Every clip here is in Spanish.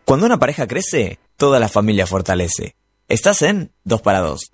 Cuando una pareja crece, toda la familia fortalece. Estás en 2 para 2.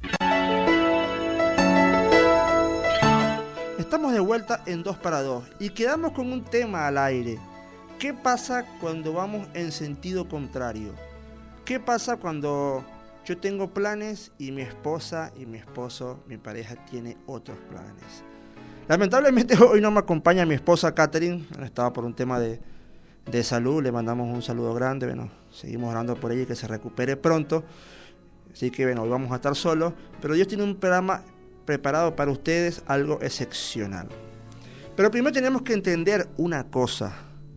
Estamos de vuelta en 2 para 2 y quedamos con un tema al aire. ¿Qué pasa cuando vamos en sentido contrario? ¿Qué pasa cuando yo tengo planes y mi esposa y mi esposo, mi pareja, tiene otros planes? Lamentablemente hoy no me acompaña mi esposa Catherine, estaba por un tema de salud, le mandamos un saludo grande, bueno, seguimos orando por ella y que se recupere pronto, así que bueno, hoy vamos a estar solos, pero Dios tiene un programa preparado para ustedes, algo excepcional. Pero primero tenemos que entender una cosa: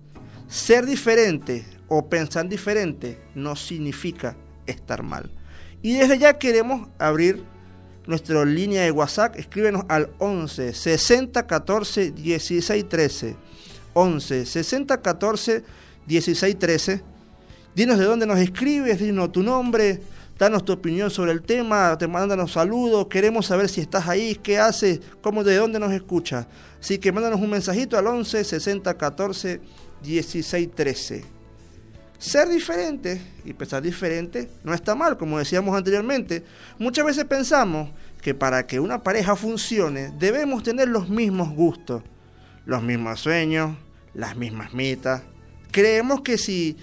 ser diferente o pensar diferente no significa estar mal. Y desde ya queremos abrir nuestra línea de WhatsApp. Escríbenos al 11 60 14 16 13. 11 60 14 16 13. Dinos de dónde nos escribes, dinos tu nombre, danos tu opinión sobre el tema, te mándanos saludos, queremos saber si estás ahí, qué haces, cómo, de dónde nos escuchas. Así que mándanos un mensajito al 11 60 14 16 13. Ser diferente y pensar diferente no está mal, como decíamos anteriormente. Muchas veces pensamos que para que una pareja funcione debemos tener los mismos gustos, los mismos sueños, las mismas metas. Creemos que si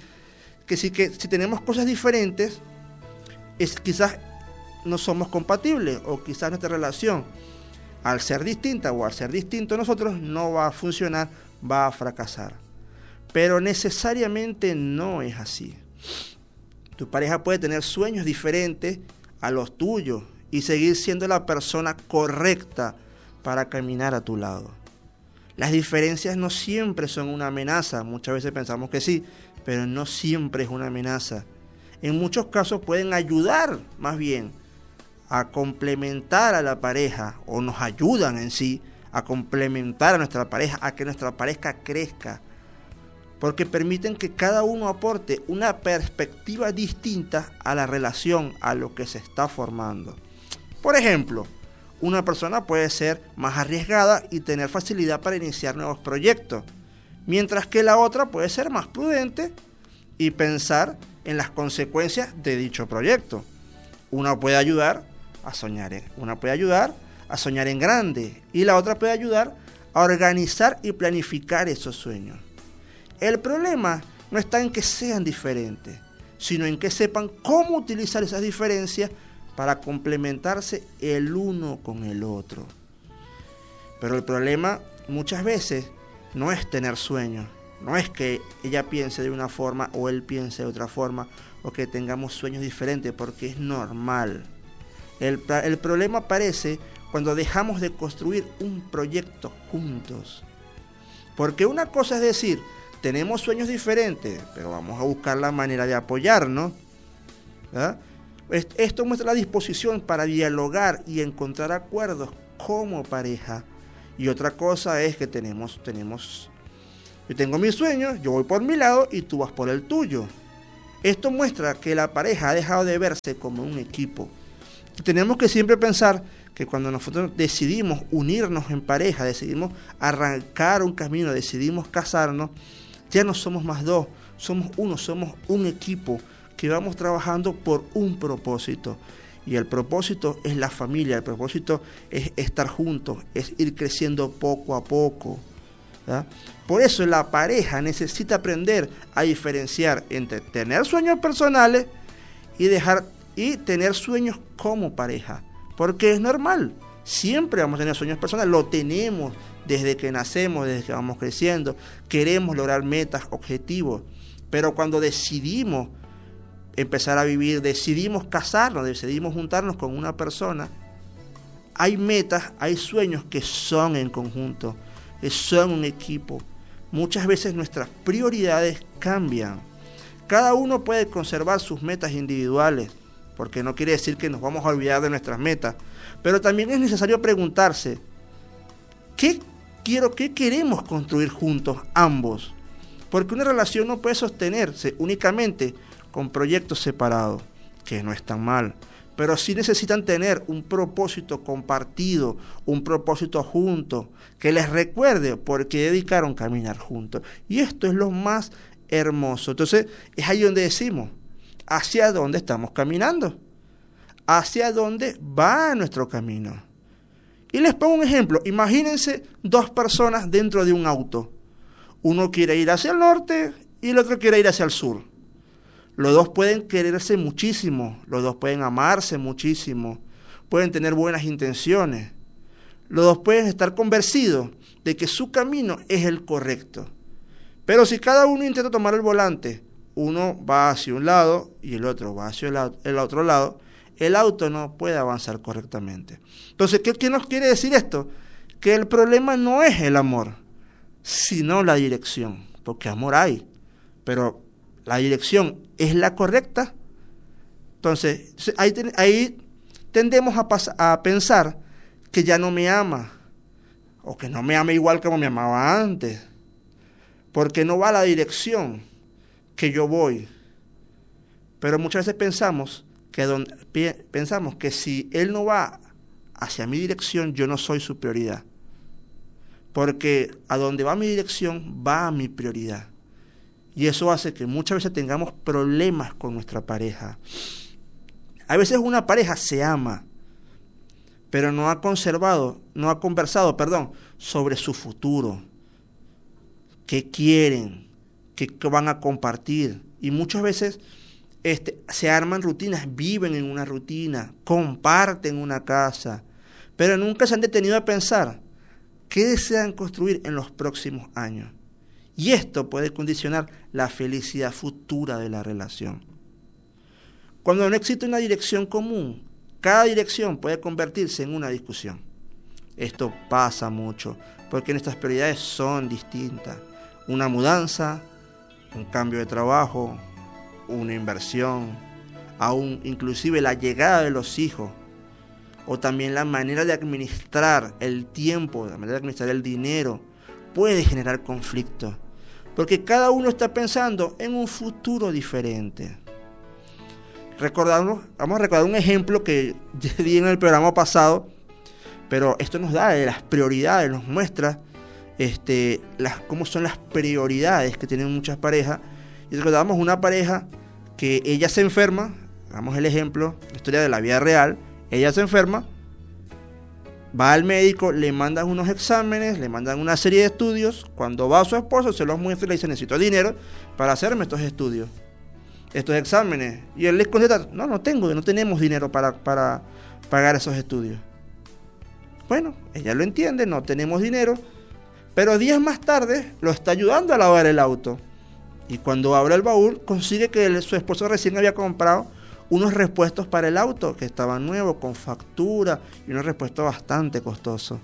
tenemos cosas diferentes, quizás no somos compatibles, o quizás nuestra relación, al ser distinta o al ser distinto nosotros, no va a funcionar, va a fracasar. Pero necesariamente no es así. Tu pareja puede tener sueños diferentes a los tuyos y seguir siendo la persona correcta para caminar a tu lado. Las diferencias no siempre son una amenaza, muchas veces pensamos que sí, pero no siempre es una amenaza. En muchos casos pueden ayudar, más bien, a complementar a la pareja, o nos ayudan en sí a complementar a nuestra pareja, a que nuestra pareja crezca, porque permiten que cada uno aporte una perspectiva distinta a la relación, a lo que se está formando. Por ejemplo, una persona puede ser más arriesgada y tener facilidad para iniciar nuevos proyectos, mientras que la otra puede ser más prudente y pensar en las consecuencias de dicho proyecto. Una puede ayudar a soñar en grande, y la otra puede ayudar a organizar y planificar esos sueños. El problema no está en que sean diferentes, sino en que sepan cómo utilizar esas diferencias para complementarse el uno con el otro. Pero el problema muchas veces no es tener sueños, no es que ella piense de una forma o él piense de otra forma, o que tengamos sueños diferentes, porque es normal. El problema aparece cuando dejamos de construir un proyecto juntos. Porque una cosa es decir, tenemos sueños diferentes, pero vamos a buscar la manera de apoyarnos, ¿verdad? Esto muestra la disposición para dialogar y encontrar acuerdos como pareja. Y otra cosa es que yo tengo mis sueños, yo voy por mi lado y tú vas por el tuyo. Esto muestra que la pareja ha dejado de verse como un equipo. Y tenemos que siempre pensar que cuando nosotros decidimos unirnos en pareja, decidimos arrancar un camino, decidimos casarnos, ya no somos más dos, somos uno, somos un equipo que vamos trabajando por un propósito. Y el propósito es la familia, el propósito es estar juntos, es ir creciendo poco a poco, ¿verdad? Por eso la pareja necesita aprender a diferenciar entre tener sueños personales y tener sueños como pareja. Porque es normal, siempre vamos a tener sueños personales, lo tenemos desde que nacemos, desde que vamos creciendo, queremos lograr metas, objetivos, pero cuando decidimos empezar a vivir, decidimos casarnos, decidimos juntarnos con una persona, hay metas, hay sueños que son en conjunto, que son un equipo. Muchas veces nuestras prioridades cambian. Cada uno puede conservar sus metas individuales, porque no quiere decir que nos vamos a olvidar de nuestras metas, pero también es necesario preguntarse, ¿qué queremos construir juntos ambos? Porque una relación no puede sostenerse únicamente con proyectos separados, que no están mal, pero sí necesitan tener un propósito compartido, un propósito junto, que les recuerde por qué dedicaron caminar juntos. Y esto es lo más hermoso. Entonces, es ahí donde decimos, ¿hacia dónde estamos caminando? ¿Hacia dónde va nuestro camino? Y les pongo un ejemplo. Imagínense 2 personas dentro de un auto. Uno quiere ir hacia el norte y el otro quiere ir hacia el sur. Los dos pueden quererse muchísimo, los dos pueden amarse muchísimo, pueden tener buenas intenciones. Los dos pueden estar convencidos de que su camino es el correcto. Pero si cada uno intenta tomar el volante, uno va hacia un lado y el otro va hacia el otro lado, el auto no puede avanzar correctamente. Entonces, ¿qué nos quiere decir esto? Que el problema no es el amor, sino la dirección. Porque amor hay, pero la dirección es la correcta. Entonces, ahí tendemos a pensar que ya no me ama, o que no me ama igual como me amaba antes, porque no va a la dirección que yo voy. Pero muchas veces pensamos que si él no va hacia mi dirección, yo no soy su prioridad. Porque a donde va mi dirección, va mi prioridad. Y eso hace que muchas veces tengamos problemas con nuestra pareja. A veces una pareja se ama, pero no ha conversado, sobre su futuro. ¿Qué quieren? ¿Qué van a compartir? Y muchas veces se arman rutinas, viven en una rutina, comparten una casa, pero nunca se han detenido a pensar qué desean construir en los próximos años. Y esto puede condicionar la felicidad futura de la relación. Cuando no existe una dirección común, cada dirección puede convertirse en una discusión. Esto pasa mucho, porque nuestras prioridades son distintas. Una mudanza, un cambio de trabajo, una inversión, aún inclusive la llegada de los hijos, o también la manera de administrar el tiempo, la manera de administrar el dinero, puede generar conflictos, porque cada uno está pensando en un futuro diferente. Vamos a recordar un ejemplo que ya di en el programa pasado, pero esto nos da de las prioridades, nos muestra cómo son las prioridades que tienen muchas parejas. Y recordamos una pareja que ella se enferma, damos el ejemplo, la historia de la vida real, ella se enferma, va al médico, le mandan unos exámenes, le mandan una serie de estudios. Cuando va a su esposo, se los muestra y le dice: necesito dinero para hacerme estos estudios, estos exámenes. Y él les contesta: no tenemos dinero para pagar esos estudios. Bueno, ella lo entiende, no tenemos dinero, pero días más tarde lo está ayudando a lavar el auto. Y cuando abre el baúl, consigue que su esposo recién había comprado unos repuestos para el auto que estaban nuevos, con factura, y unos repuestos bastante costosos.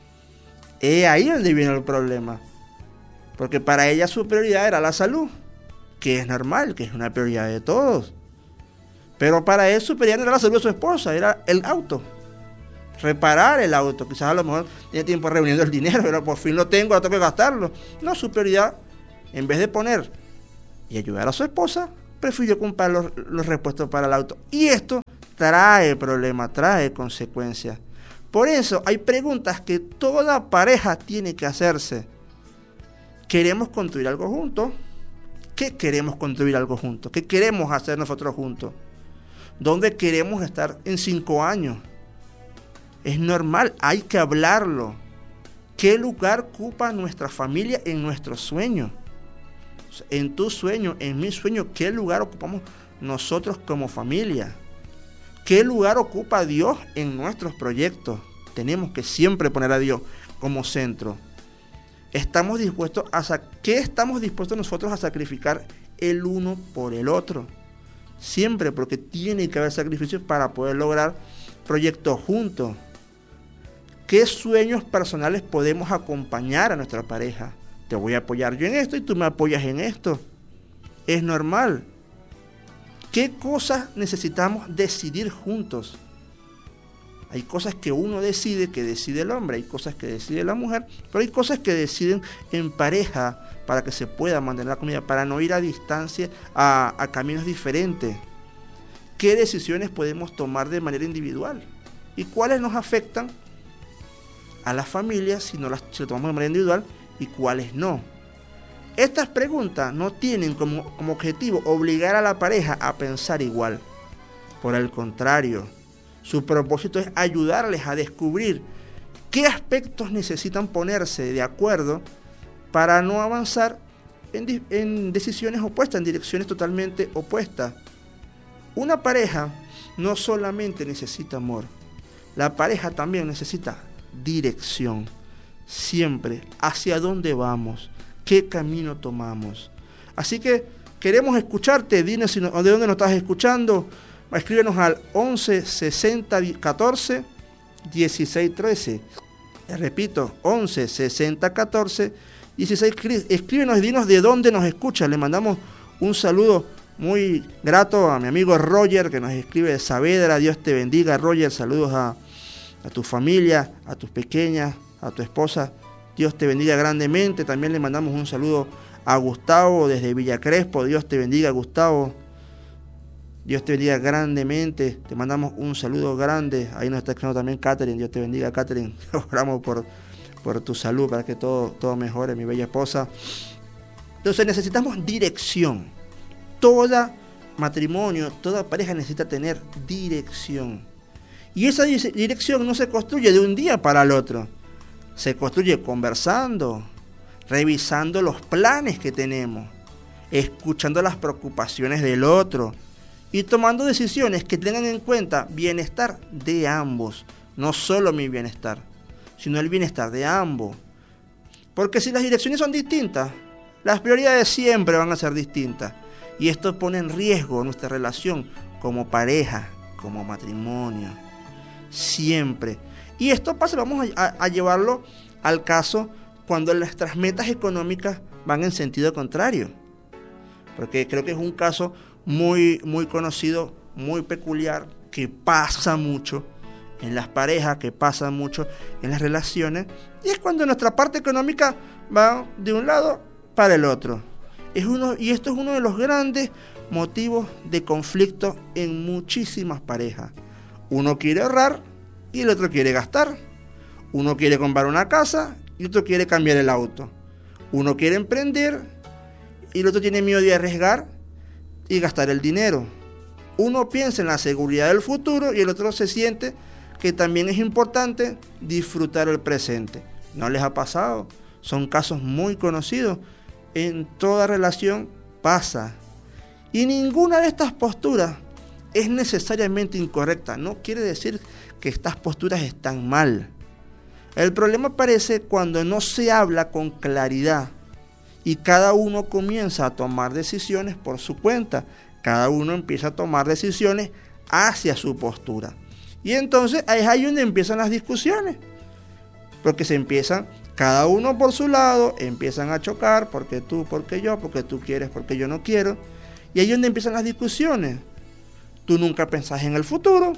Es ahí donde viene el problema. Porque para ella su prioridad era la salud, que es normal, que es una prioridad de todos. Pero para él su prioridad no era la salud de su esposa, era el auto. Reparar el auto. Quizás a lo mejor tiene tiempo reuniendo el dinero, pero por fin lo tengo, ahora tengo que gastarlo. No, su prioridad, en vez de poner y ayudar a su esposa, prefirió comprar los repuestos para el auto. Y esto trae problemas, trae consecuencias. Por eso hay preguntas que toda pareja tiene que hacerse. ¿Queremos construir algo juntos? ¿Qué queremos construir algo juntos? ¿Qué queremos hacer nosotros juntos? ¿Dónde queremos estar en 5 años? Es normal, hay que hablarlo. ¿Qué lugar ocupa nuestra familia en nuestros sueños? En tu sueño, en mi sueño, ¿qué lugar ocupamos nosotros como familia? ¿Qué lugar ocupa Dios en nuestros proyectos? Tenemos que siempre poner a Dios como centro. ¿Qué estamos dispuestos nosotros a sacrificar el uno por el otro? Siempre, porque tiene que haber sacrificios para poder lograr proyectos juntos. ¿Qué sueños personales podemos acompañar a nuestra pareja? Te voy a apoyar yo en esto y tú me apoyas en esto. Es normal. ¿Qué cosas necesitamos decidir juntos? Hay cosas que uno decide, que decide el hombre, hay cosas que decide la mujer, pero hay cosas que deciden en pareja para que se pueda mantener la comida, para no ir a distancia, a caminos diferentes. ¿Qué decisiones podemos tomar de manera individual? ¿Y cuáles nos afectan a la familia si lo tomamos de manera individual y cuáles no? Estas preguntas no tienen como objetivo obligar a la pareja a pensar igual. Por el contrario, su propósito es ayudarles a descubrir qué aspectos necesitan ponerse de acuerdo para no avanzar en decisiones opuestas, en direcciones totalmente opuestas. Una pareja no solamente necesita amor, la pareja también necesita dirección. Siempre, hacia dónde vamos, qué camino tomamos. Así que queremos escucharte, dinos de dónde nos estás escuchando. Escríbenos al 11 60 14 16 13. Repito, 11 60 14 16. Escríbenos y dinos de dónde nos escuchas. Le mandamos un saludo muy grato a mi amigo Roger, que nos escribe de Saavedra. Dios te bendiga, Roger. Saludos a tu familia, a tus pequeñas, a tu esposa. Dios te bendiga grandemente. También le mandamos un saludo a Gustavo desde Villa Crespo. Dios te bendiga, Gustavo. Dios te bendiga grandemente. Te mandamos un saludo grande. Ahí nos está escuchando también Catherine. Dios te bendiga, Catherine. Oramos por tu salud, para que todo mejore, mi bella esposa. Entonces necesitamos dirección. Todo matrimonio, toda pareja necesita tener dirección. Y esa dirección no se construye de un día para el otro. Se construye conversando, revisando los planes que tenemos, escuchando las preocupaciones del otro y tomando decisiones que tengan en cuenta bienestar de ambos. No solo mi bienestar, sino el bienestar de ambos. Porque si las direcciones son distintas, las prioridades siempre van a ser distintas. Y esto pone en riesgo nuestra relación como pareja, como matrimonio. Siempre. Y esto pasa, vamos a llevarlo al caso cuando nuestras metas económicas van en sentido contrario. Porque creo que es un caso muy conocido, muy peculiar, que pasa mucho en las parejas, que pasa mucho en las relaciones. Y es cuando nuestra parte económica va de un lado para el otro. Y esto es uno de los grandes motivos de conflicto en muchísimas parejas. Uno quiere ahorrar y el otro quiere gastar. Uno quiere comprar una casa y el otro quiere cambiar el auto. Uno quiere emprender y el otro tiene miedo de arriesgar y gastar el dinero. Uno piensa en la seguridad del futuro y el otro se siente que también es importante disfrutar el presente. ¿No les ha pasado? Son casos muy conocidos. En toda relación pasa. Y ninguna de estas posturas es necesariamente incorrecta. No quiere decir que estas posturas están mal. El problema aparece cuando no se habla con claridad y cada uno comienza a tomar decisiones por su cuenta. Cada uno empieza a tomar decisiones hacia su postura. Y entonces es ahí donde empiezan las discusiones. Porque se empiezan, cada uno por su lado, empiezan a chocar, porque tú, porque yo, porque tú quieres, porque yo no quiero. Y ahí es donde empiezan las discusiones. Tú nunca pensás en el futuro,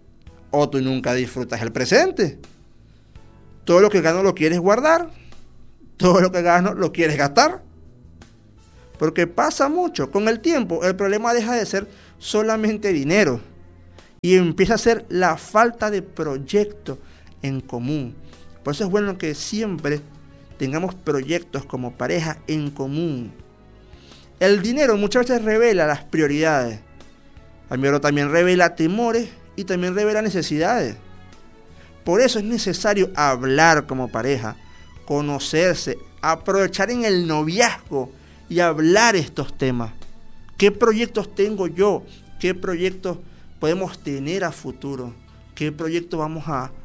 o tú nunca disfrutas el presente. Todo lo que gano lo quieres guardar, todo lo que gano lo quieres gastar. Porque pasa mucho, con el tiempo el problema deja de ser solamente dinero y empieza a ser la falta de proyecto en común. Por eso es bueno que siempre tengamos proyectos como pareja en común. El dinero muchas veces revela las prioridades. El dinero también revela temores y también revela necesidades. Por eso es necesario hablar como pareja, conocerse, aprovechar en el noviazgo y hablar estos temas. ¿Qué proyectos tengo yo? ¿Qué proyectos podemos tener a futuro? ¿Qué proyectos vamos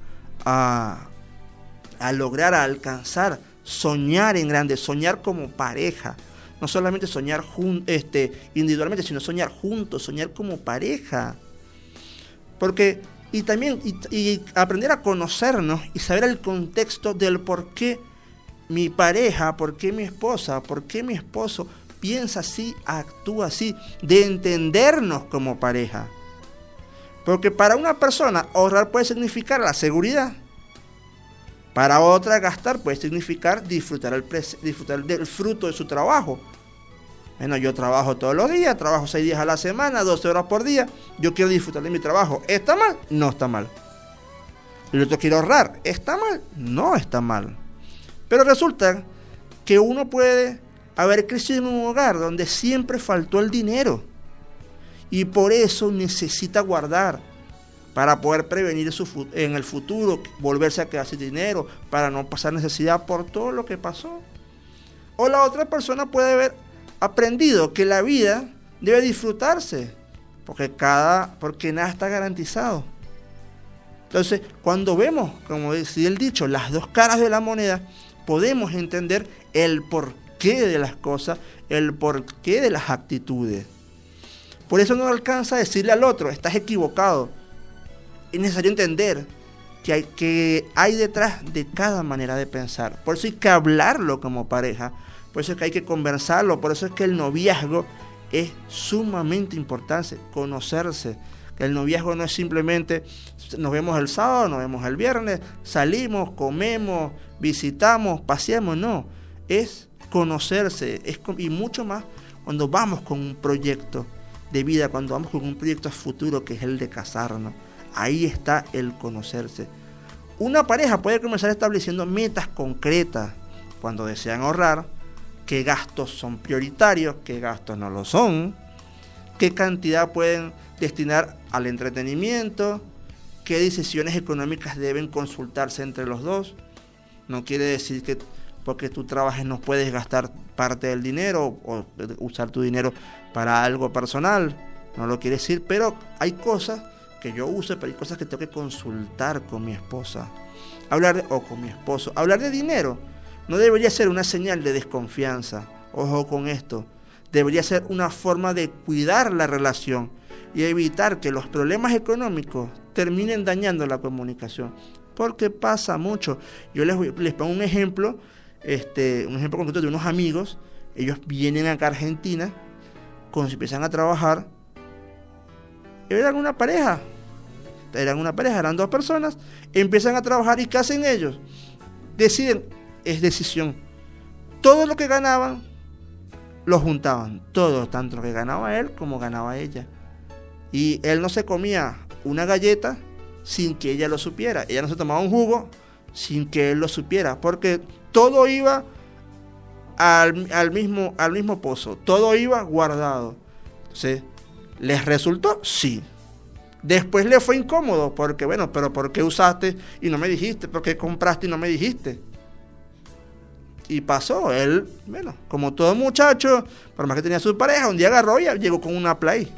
a lograr, a alcanzar? Soñar en grande, soñar como pareja. No solamente soñar individualmente, sino soñar juntos, soñar como pareja. Porque, y también y aprender a conocernos y saber el contexto del por qué mi pareja, por qué mi esposa, por qué mi esposo piensa así, actúa así, de entendernos como pareja. Porque para una persona ahorrar puede significar la seguridad. Para otra gastar puede significar disfrutar del fruto de su trabajo. Bueno, yo trabajo todos los días, trabajo 6 días a la semana, 12 horas por día. Yo quiero disfrutar de mi trabajo. ¿Está mal? No está mal. El otro quiere ahorrar. ¿Está mal? No está mal. Pero resulta que uno puede haber crecido en un hogar donde siempre faltó el dinero y por eso necesita guardar para poder prevenir en el futuro volverse a quedar sin dinero, para no pasar necesidad por todo lo que pasó. O la otra persona puede haber aprendido que la vida debe disfrutarse, porque nada está garantizado. Entonces, cuando vemos, como decía el dicho, las dos caras de la moneda, podemos entender el porqué de las cosas, el porqué de las actitudes. Por eso no alcanza a decirle al otro, estás equivocado. Es necesario entender que hay detrás de cada manera de pensar. Por eso hay que hablarlo como pareja, por eso es que hay que conversarlo, por eso es que el noviazgo es sumamente importante, conocerse. El noviazgo no es simplemente nos vemos el sábado, nos vemos el viernes, salimos, comemos, visitamos, paseamos, no. Es conocerse, y mucho más cuando vamos con un proyecto de vida, cuando vamos con un proyecto a futuro que es el de casarnos. Ahí está el conocerse. Una pareja puede comenzar estableciendo metas concretas cuando desean ahorrar, qué gastos son prioritarios, qué gastos no lo son, qué cantidad pueden destinar al entretenimiento, qué decisiones económicas deben consultarse entre los dos. No quiere decir que porque tú trabajes no puedes gastar parte del dinero o usar tu dinero para algo personal, no lo quiere decir, pero hay cosas que yo uso, pero hay cosas que tengo que consultar con mi esposa, con mi esposo. Hablar de dinero no debería ser una señal de desconfianza, ojo con esto, debería ser una forma de cuidar la relación y evitar que los problemas económicos terminen dañando la comunicación, porque pasa mucho. Yo les pongo un ejemplo concreto de unos amigos. Ellos vienen acá a Argentina, cuando se empiezan a trabajar, eran una pareja, eran dos personas, empiezan a trabajar y ¿qué hacen ellos? Deciden, es decisión, todo lo que ganaban lo juntaban, todo, tanto lo que ganaba él como ganaba ella, y él no se comía una galleta sin que ella lo supiera, ella no se tomaba un jugo sin que él lo supiera, porque todo iba al mismo pozo, todo iba guardado. Entonces, ¿les resultó? Sí. Después le fue incómodo, porque bueno, pero ¿por qué usaste y no me dijiste? ¿Por qué compraste y no me dijiste? Y pasó, él, bueno, como todo muchacho, por más que tenía su pareja, un día agarró y llegó con una Play.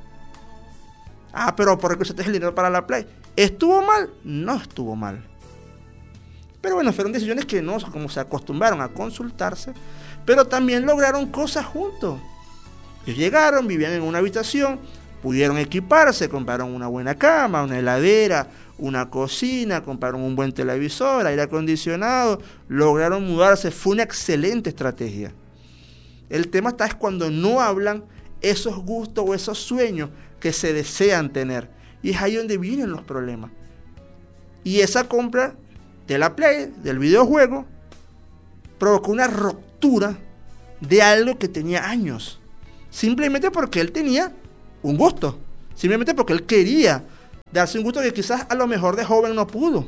Pero ¿por qué usaste el dinero para la Play? ¿Estuvo mal? No estuvo mal. Pero bueno, fueron decisiones que no, como se acostumbraron a consultarse, pero también lograron cosas juntos. Ellos llegaron, vivían en una habitación, pudieron equiparse, compraron una buena cama, una heladera, una cocina, compraron un buen televisor, aire acondicionado, lograron mudarse. Fue una excelente estrategia. El tema es cuando no hablan esos gustos o esos sueños que se desean tener. Y es ahí donde vienen los problemas. Y esa compra de la Play, del videojuego, provocó una ruptura de algo que tenía años. Simplemente porque él tenía un gusto. Simplemente porque él quería darse un gusto que quizás a lo mejor de joven no pudo.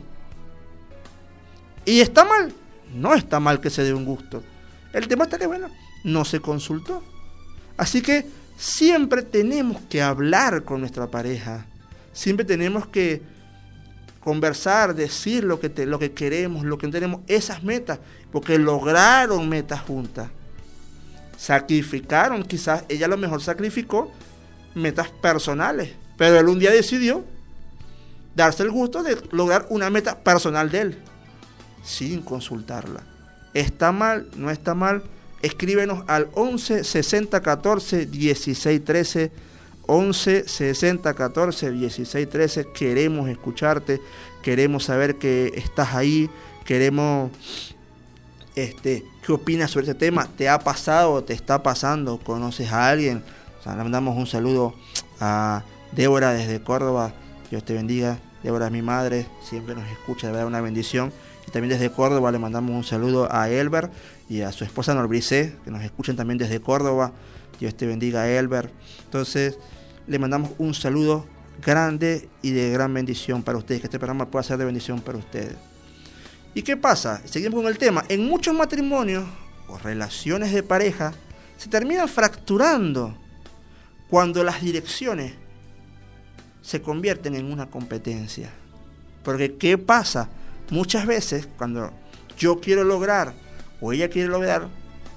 ¿Y está mal? No está mal que se dé un gusto. El tema está que, bueno, no se consultó. Así que siempre tenemos que hablar con nuestra pareja. Siempre tenemos que conversar, decir lo que queremos, lo que tenemos, esas metas, porque lograron metas juntas. Sacrificaron, quizás ella a lo mejor sacrificó metas personales, pero él un día decidió darse el gusto de lograr una meta personal de él, sin consultarla. ¿Está mal? ¿No está mal? Escríbenos al 11 60 14 16 13, 11 60 14 16 13. Queremos escucharte, queremos saber que estás ahí, queremos qué opinas sobre este tema. ¿Te ha pasado o te está pasando? ¿Conoces a alguien? Le mandamos un saludo a Débora desde Córdoba. Dios te bendiga. Débora es mi madre, siempre nos escucha, de verdad una bendición. Y también desde Córdoba le mandamos un saludo a Elber y a su esposa Norbricé, que nos escuchan también desde Córdoba. Dios te bendiga, Elber. Entonces, le mandamos un saludo grande y de gran bendición para ustedes, que este programa pueda ser de bendición para ustedes. ¿Y qué pasa? Seguimos con el tema. En muchos matrimonios o relaciones de pareja se terminan fracturando cuando las direcciones se convierten en una competencia. Porque ¿qué pasa? Muchas veces cuando yo quiero lograr o ella quiere lograr,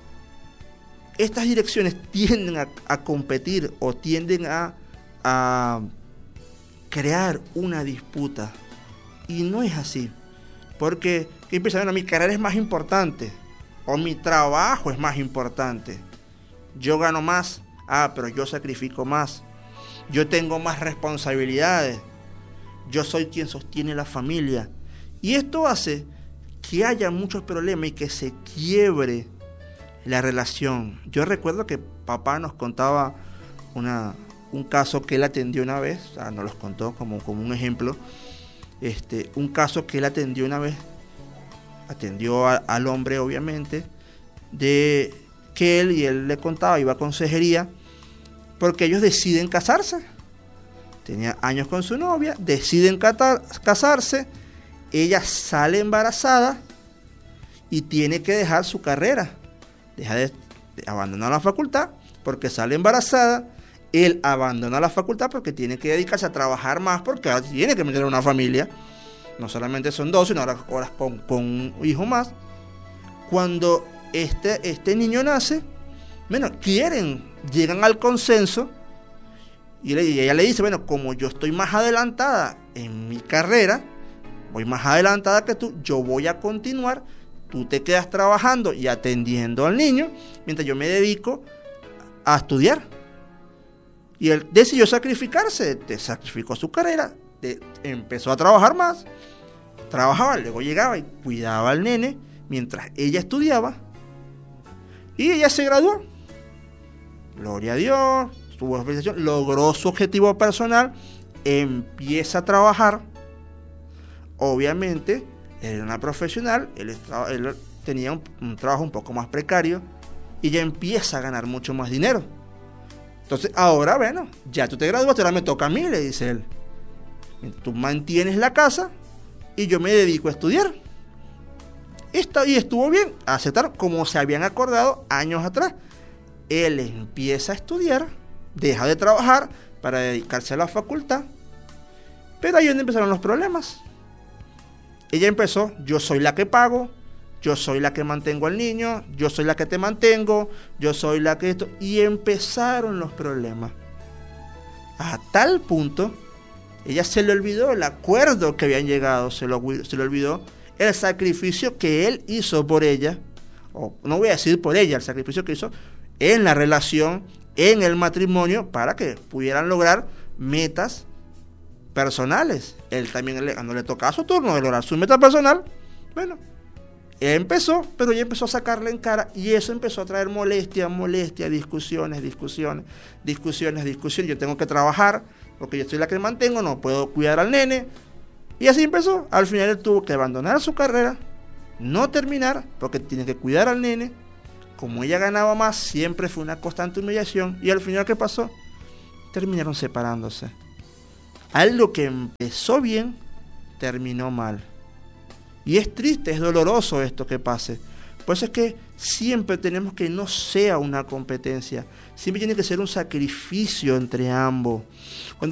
estas direcciones tienden a competir o tienden a crear una disputa. Y no es así. Porque empieza, bueno, mi carrera es más importante o mi trabajo es más importante. Yo gano más, pero yo sacrifico más. Yo tengo más responsabilidades. Yo soy quien sostiene la familia. Y esto hace que haya muchos problemas y que se quiebre la relación. Yo recuerdo que papá nos contaba un caso que él atendió una vez, nos los contó como un ejemplo. Un caso que él atendió una vez, atendió al hombre obviamente, de que él le contaba, iba a consejería, porque ellos deciden casarse. Tenía años con su novia, deciden casarse, ella sale embarazada y tiene que dejar su carrera, deja de abandonar la facultad porque sale embarazada. Él abandona la facultad porque tiene que dedicarse a trabajar más, porque ahora tiene que mantener una familia. No solamente son 2, sino ahora con un hijo más. Cuando este niño nace, bueno, llegan al consenso y ella le dice, bueno, como yo estoy más adelantada en mi carrera, voy más adelantada que tú, yo voy a continuar, tú te quedas trabajando y atendiendo al niño, mientras yo me dedico a estudiar. Y él decidió sacrificarse, sacrificó su carrera, empezó a trabajar más, trabajaba, luego llegaba y cuidaba al nene mientras ella estudiaba. Y ella se graduó. Gloria a Dios, tuvo especialización, logró su objetivo personal, empieza a trabajar. Obviamente, él era una profesional, él tenía un trabajo un poco más precario y ya empieza a ganar mucho más dinero. Entonces, ahora, bueno, ya tú te graduaste, ahora me toca a mí, le dice él. Tú mantienes la casa y yo me dedico a estudiar. Y estuvo bien, aceptaron como se habían acordado años atrás. Él empieza a estudiar, deja de trabajar para dedicarse a la facultad. Pero ahí es donde empezaron los problemas. Ella empezó, yo soy la que pago, yo soy la que mantengo al niño, yo soy la que te mantengo, yo soy la que esto. Y empezaron los problemas. A tal punto, ella se le olvidó el acuerdo que habían llegado, se le olvidó el sacrificio que él hizo por ella, o no voy a decir por ella, el sacrificio que hizo en la relación, en el matrimonio, para que pudieran lograr metas personales. Él también, cuando le tocaba su turno de lograr su meta personal, bueno, empezó, pero ella empezó a sacarle en cara y eso empezó a traer molestia, discusiones. Yo tengo que trabajar porque yo soy la que mantengo, no puedo cuidar al nene. Y así empezó. Al final él tuvo que abandonar su carrera, no terminar porque tiene que cuidar al nene. Como ella ganaba más, siempre fue una constante humillación. Y al final, ¿qué pasó? Terminaron separándose. Algo que empezó bien, terminó mal. Y es triste, es doloroso esto que pase. Por eso es que siempre tenemos que no sea una competencia. Siempre tiene que ser un sacrificio entre ambos.